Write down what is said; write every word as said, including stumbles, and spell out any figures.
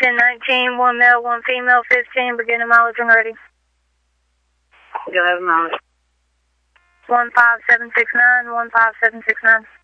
ten nineteen, one male, one female, fifteen, beginning mileage and ready. Go ahead, mileage. one five seven six nine, one five seven six nine.